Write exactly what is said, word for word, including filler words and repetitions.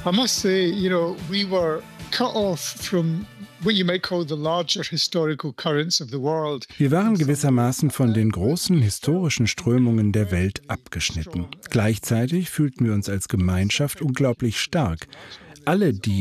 I must say, you know, we were cut off from what you might call the larger historical currents of the world. Wir waren gewissermaßen von den großen historischen Strömungen der Welt abgeschnitten. Gleichzeitig fühlten wir uns als Gemeinschaft unglaublich stark. Alle, die